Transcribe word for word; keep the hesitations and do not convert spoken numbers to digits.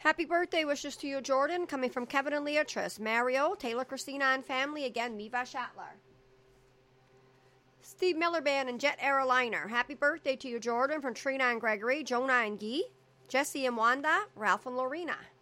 Happy birthday wishes to you, Jordan, coming from Kevin and Leatrice, Mario, Taylor, Christina, and family. Again, Miva Shatler. Steve Miller Band and Jet Airliner. Happy birthday to you, Jordan, from Trina and Gregory, Jonah and Guy, Jesse and Wanda, Ralph and Lorena.